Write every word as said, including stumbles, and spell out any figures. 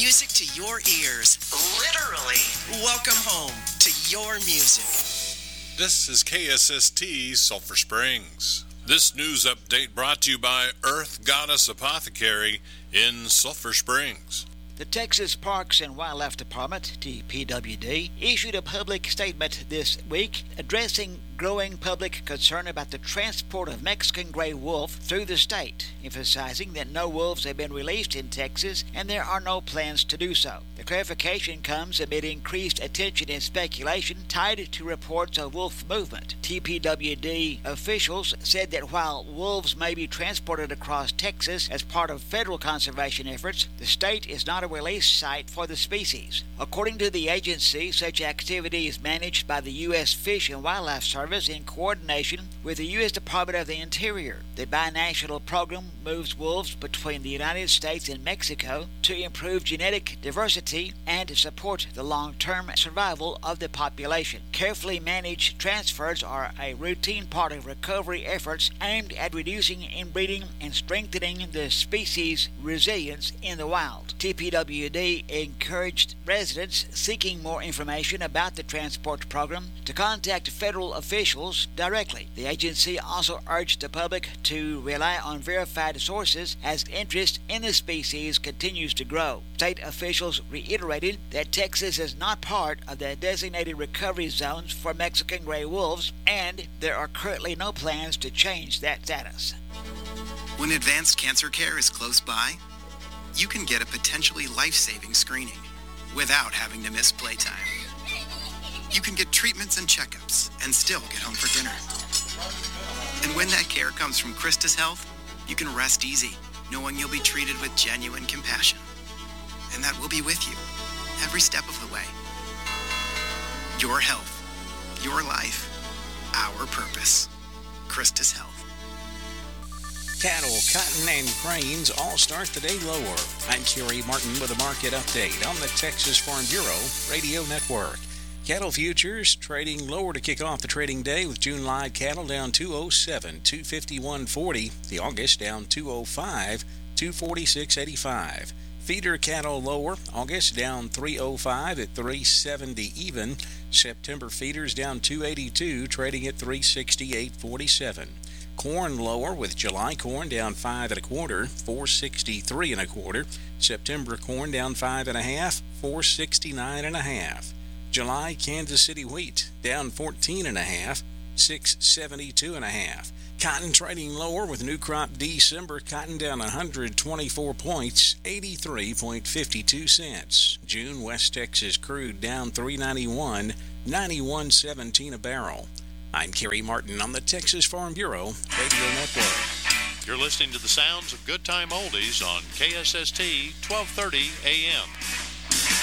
music to your ears. Literally. Welcome home to your music. This is K S S T Sulphur Springs. This news update brought to you by Earth Goddess Apothecary in Sulphur Springs. The Texas Parks and Wildlife Department, T P W D, issued a public statement this week addressing growing public concern about the transport of Mexican gray wolf through the state, emphasizing that no wolves have been released in Texas and there are no plans to do so. The clarification comes amid increased attention and speculation tied to reports of wolf movement. T P W D officials said that while wolves may be transported across Texas as part of federal conservation efforts, the state is not a release site for the species. According to the agency, such activity is managed by the U S Fish and Wildlife Service in coordination with the U S Department of the Interior. The binational program moves wolves between the United States and Mexico to improve genetic diversity and to support the long-term survival of the population. Carefully managed transfers are a routine part of recovery efforts aimed at reducing inbreeding and strengthening the species' resilience in the wild. T P W D encouraged residents seeking more information about the transport program to contact federal officials directly. The agency also urged the public to rely on verified sources as interest in the species continues to grow. State officials reiterated that Texas is not part of the designated recovery zones for Mexican gray wolves, and there are currently no plans to change that status. When advanced cancer care is close by, you can get a potentially life-saving screening without having to miss playtime. You can get treatments and checkups and still get home for dinner. And when that care comes from Christus Health, you can rest easy, knowing you'll be treated with genuine compassion. And that we'll be with you every step of the way. Your health, your life, our purpose. Christus Health. Cattle, cotton, and grains all start the day lower. I'm Kerry Martin with a market update on the Texas Farm Bureau Radio Network. Cattle futures trading lower to kick off the trading day, with June live cattle down two oh seven, two fifty-one forty. The August down two oh five, two forty-six eighty-five. Feeder cattle lower, August down three oh five at three seventy even. September feeders down two eighty-two, trading at three sixty-eight forty-seven. Corn lower, with July corn down five and a quarter, four sixty-three and a quarter. September corn down five and a half, four sixty-nine and a half. July Kansas City wheat down fourteen and a half, six seventy-two and a half. Cotton trading lower, with new crop December cotton down one hundred twenty-four points, eighty-three fifty-two cents. June West Texas crude down three ninety-one, ninety-one seventeen a barrel. I'm Kerry Martin on the Texas Farm Bureau Radio Network. You're listening to the sounds of Good Time Oldies on K S S T twelve thirty A M.